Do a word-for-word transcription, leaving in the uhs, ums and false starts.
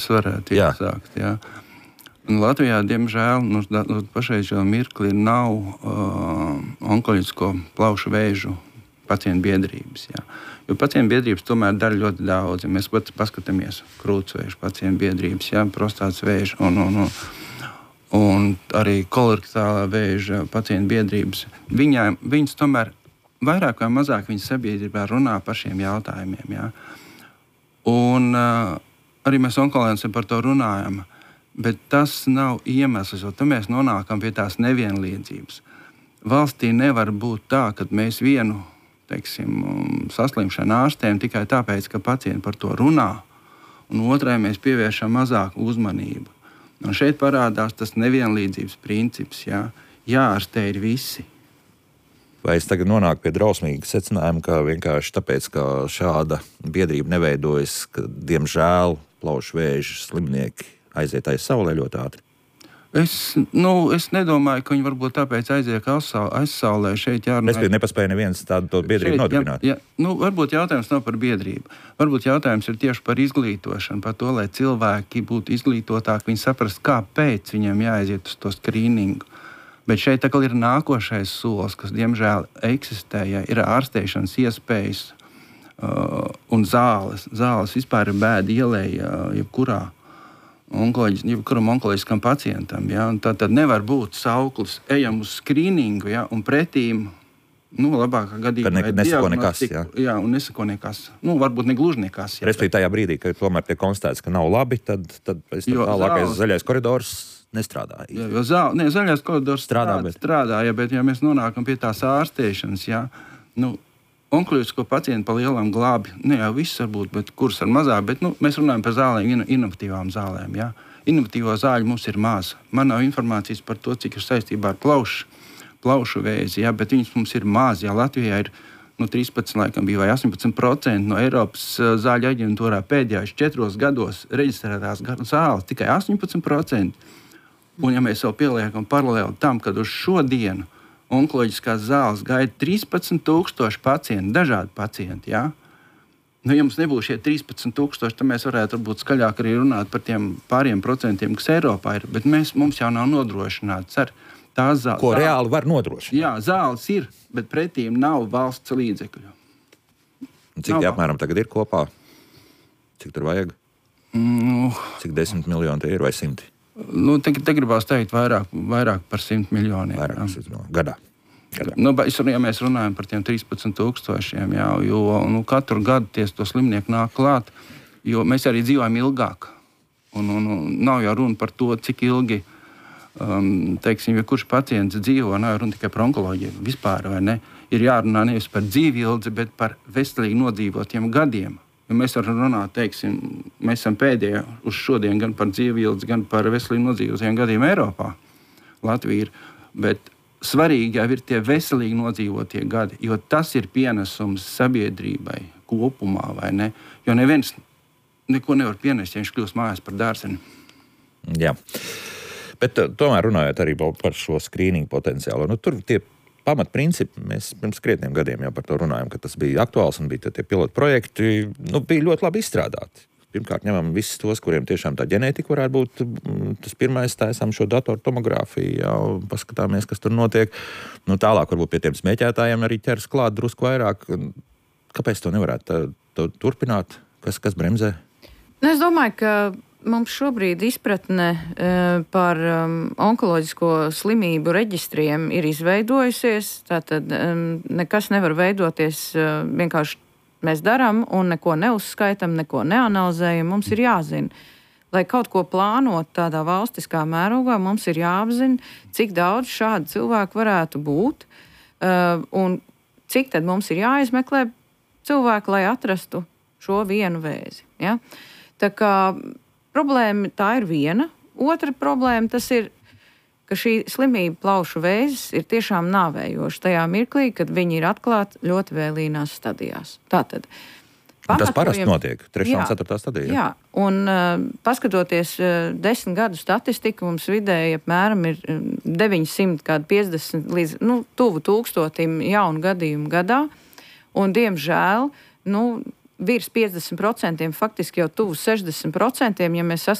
varētu iesākt. Jā. Un Latvijā, diemžēl, nu, pašreizējo mirkli nav uh, onkoloģisko plaušu vēžu pacientu biedrības. Jā. Jo pacientu biedrības tomēr dara ļoti daudz. Ja mēs pat paskatāmies krūtsvēžu pacientu biedrības, jā, prostātas vēžu un, un, un, un arī kolorektālā vēža pacientu biedrības. Viņā, viņas tomēr vairāk vai mazāk viņas sabiedrībā runā par šiem jautājumiem. Jā. Un uh, arī mēs onkoloģiem par to runājam, bet tas nav iemesls, jo tad mēs nonākam pie tās nevienlīdzības. Valstī nevar būt tā, ka mēs vienu teiksim, saslimšanu ārstējam tikai tāpēc, ka pacienti par to runā, un otrai mēs pievēršam mazāku uzmanību. Un šeit parādās tas nevienlīdzības princips. Jā. Jāārstē ir visi. Vai es tagad nonāku pie drausmīga secinājuma, ka vienkārši tāpēc, ka šāda biedrība neveidojas, ka, diemžēl, plaušu vēža slimnieki aiziet aiz saulē ļoti ātri? Es, nu, es nedomāju, ka viņi varbūt tāpēc aiziet aizsaulē. Šeit jārunā... Es nepaspēju neviens tādu biedrību nodibināt. Ja, ja, nu, varbūt jautājums nav par biedrību. Varbūt jautājums ir tieši par izglītošanu, par to, lai cilvēki būtu izglītotāki, viņi saprast, kāpēc viņiem jāaiziet uz to skrīningu. Bet šeit tā kā ir nākošais solis, kas diemžēl eksistē, ja ir ārstēšanas iespējas uh, un zāles. Zāles vispār ir bēda ielēja uh, jebkurā. Jebkuram onkoloģiskam pacientam. Ja? Tad, tad nevar būt sauklis, ejam uz skrīningu, ja? Un pretīm, nu, labākā gadījumā... Ne, nesako nekas, jā. Jā, un nesako nekas. Nu, varbūt ne gluži nekas. Ja? Respektīvi tajā brīdī, kad tomēr tiek konstatēts, ka nav labi, tad, tad tālākais zāles... zaļais koridors nestrādā. Jā, jo zāle, ne, zaļais koridors strādā, strādā, bet... strādā ja, bet ja mēs nonākam pie tās ārstēšanas, ja? Nu, onkoloģisko pacientu pa lielam glābi, ne jau viss varbūt, bet kurs ar mazāk, bet nu, mēs runājam par zālēm, inovatīvām zālēm. Ja? Inovatīvo zāļu mums ir maz. Man nav informācijas par to, cik ir saistībā ar plaušu, plaušu vēzi, ja? Bet viņas mums ir maz. Ja? Latvijā ir nu, trīspadsmit, laikam bija vai astoņpadsmit procenti no Eiropas zāļu aģentūrā pēdējos četros gados reģistrētās zāles, tikai astoņpadsmit procenti. Un ja mēs vēl pieliekam paralēli tam, kad uz šodienu onkoloģiskās zāles gaida trīspadsmit tūkstoši pacientu, dažādi pacienti. Ja? Nu, ja mums nebūs šie trīspadsmit tūkstoši, tad mēs varētu varbūt skaļāk arī runāt par tiem pāriem procentiem, kas Eiropā ir. Bet mēs, mums jau nav nodrošināts ar tās zāles. Ko reāli var nodrošināt? Jā, zāles ir, bet pretīm nav valsts līdzekļu. Cik tie apmēram tagad ir kopā? Cik tur vajag? Nu, Cik desmit miljoni tie ir vai simti? Nu, te, te gribās teikt vairāk, vairāk par simt miljoniem. Vairāk par simt miljoniem. Gadā. Gadā. Nu, ja mēs runājam par tiem trīspadsmit tūkstošiem, jā, jo nu, katru gadu ties to slimnieku nāk klāt, jo mēs arī dzīvojam ilgāk. Un, un, un nav jau runa par to, cik ilgi, um, teiksim, ja kurš pacients dzīvo, nav runa tikai par onkoloģiju vispār, vai ne? Ir jārunā nevis par dzīvildzi, bet par veselīgi nodzīvotiem gadiem. Ja mēs varam runāt, teiksim, mēs esam pēdējie uz šodien gan par dzīvildzi, gan par veselīgi nodzīvotiem gadiem Eiropā. Latvija ir, bet svarīgi jau ir tie veselīgi nodzīvotie gadi, jo tas ir pienesums sabiedrībai kopumā, vai ne? Jo neviens neko nevar pienest, ja viņš kļūst mājās par dārzeni. Jā, bet tomēr runājot arī par šo skrīningu potenciālu, nu tur tie pamatprincipi, mēs pirms krietniem gadiem jau par to runājam, ka tas bija aktuāls un bija tie pilotu projekti, nu, bija ļoti labi izstrādāti. Pirmkārt, ņemam visus tos, kuriem tiešām tā ģenētika varētu būt tas pirmais, taisām šo datoru tomogrāfiju, jau paskatāmies, kas tur notiek. Nu, tālāk varbūt pie tiem smēķētājiem arī ķers klāt drusku vairāk. Kāpēc to nevarētu tā, to turpināt? Kas, kas bremzē? Nu, es domāju, ka mums šobrīd izpratne e, par um, onkoloģisko slimību reģistriem ir izveidojusies. Tātad um, nekas nevar veidoties uh, vienkārši mēs darām un neko neuzskaitam, neko neanalizējam. Mums ir jāzina, lai kaut ko plānot tādā valstiskā mērogā, mums ir jāapzina, cik daudz šādu cilvēku varētu būt uh, un cik tad mums ir jāizmeklē cilvēku, lai atrastu šo vienu vēzi. Ja? Tā kā problēma tā ir viena. Otra problēma tas ir, ka šī slimība plaušu vēzis ir tiešām nāvējoša tajā mirklī, kad viņi ir atklāti ļoti vēlīnās stadijās. Tātad, tas parasti notiek trešā un ceturtā stadijā. Jā, un uh, paskatoties uh, desmit gadu statistiku, mums vidēji apmēram ir deviņsimt piecdesmit līdz nu, tuvu tūkstotim jaunu gadījumu gadā, un diemžēl, nu, virs piecdesmit procenti, faktiski jau tuvu sešdesmit procenti, ja mēs